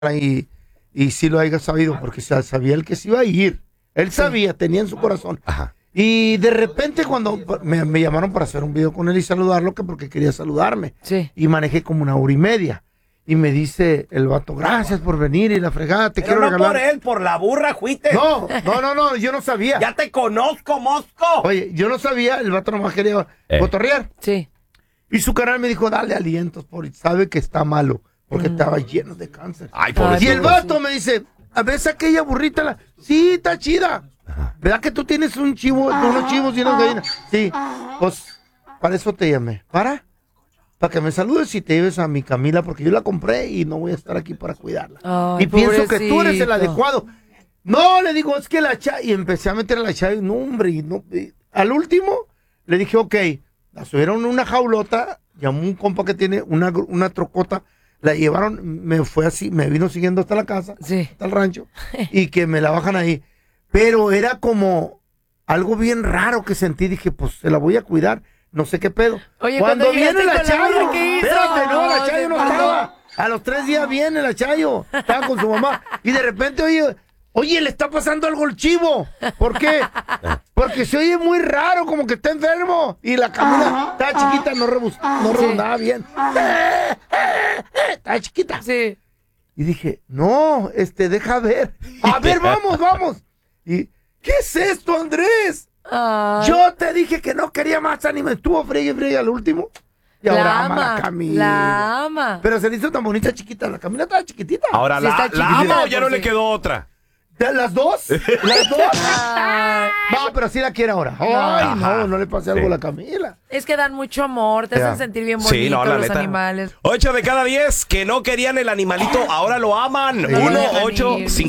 y sí lo haya sabido, porque sabía el que se iba a ir. Él sabía, tenía en su corazón. Ajá. Y de repente cuando me llamaron para hacer un video con él y saludarlo, que porque quería saludarme. Sí. Y manejé como 1 hora y media. Y me dice el vato, gracias por venir y la fregada, te Pero quiero no regalar. por él, por la burra, fuiste. No, yo no sabía. Ya te conozco, Mosco. Oye, yo no sabía, el vato nomás quería cotorrear. Sí. Y su canal me dijo, dale alientos, sabe que está malo, porque estaba lleno de cáncer. Ay, Y pobrecito. el vato me dice, ¿ves aquella burrita? Sí, está chida. ¿Verdad que tú tienes un chivo, unos chivos y unas gallinas? Sí, pues para eso te llamé. ¿Para que me saludes y te lleves a mi Camila, porque yo la compré y no voy a estar aquí para cuidarla. Ay, y pienso que tú eres el pobrecito. adecuado. No, le digo, es que la Chayo, y empecé a meter a la Chayo, no, hombre, al último le dije, ok, la subieron en una jaulota, llamó un compa que tiene una trocota, la llevaron, me fue así, me vino siguiendo hasta la casa, Sí. hasta el rancho, y que me la bajan ahí. Pero era como algo bien raro que sentí, dije, pues se la voy a cuidar, no sé qué pedo. Oye, cuando cuando viene la llegaste con la Chayo, burra, ¿qué hizo? espérate, no, la No, Chayo no se estaba. A los 3 días viene la Chayo, estaba con su mamá, y de repente, oye, le está pasando algo al chivo. ¿Por qué? Porque se oye muy raro, como que está enfermo. Y la Camila estaba chiquita, no rebundaba bien. Estaba chiquita. Sí. Y dije, no, deja ver. A ver, vamos. Y, ¿qué es esto, Andrés? Ay. Yo te dije que no quería más anime. Estuvo friegue al último. Y ahora La ama a la ama, Camila. la ama. Pero se le hizo tan bonita chiquita. La Camila estaba chiquitita. Ahora, Sí, ¿la está chiquita, ama o ya no pues le sí. quedó otra? ¿Las dos? ¿Las dos? Ay. No, pero sí la quiere ahora. Ay, Ajá. no le pase algo Sí. a la Camila. Es que dan mucho amor, te Ya. hacen sentir bien bonito Sí, no, la los neta. animales. 8 de cada 10 que no querían el animalito, ahora lo aman. No lo dejan 1-8-55